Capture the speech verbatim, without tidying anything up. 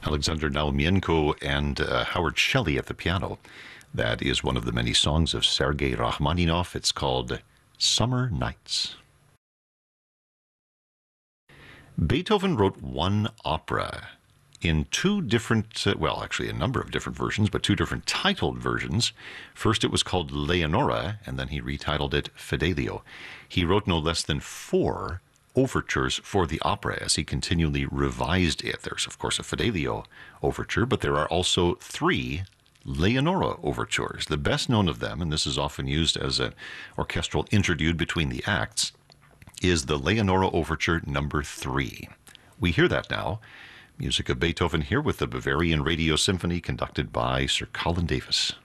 Alexander Naumienko and uh, Howard Shelley at the piano. That is one of the many songs of Sergei Rachmaninoff. It's called Summer Nights. Beethoven wrote one opera in two different, uh, well, actually a number of different versions, but two different titled versions. First it was called Leonora, and then he retitled it Fidelio. He wrote no less than four overtures for the opera as he continually revised it. There's, of course, a Fidelio overture, but there are also three Leonora overtures. The best known of them, and this is often used as an orchestral interlude between the acts, is the Leonora Overture number three. We hear that now. Music of Beethoven here with the Bavarian Radio Symphony conducted by Sir Colin Davis.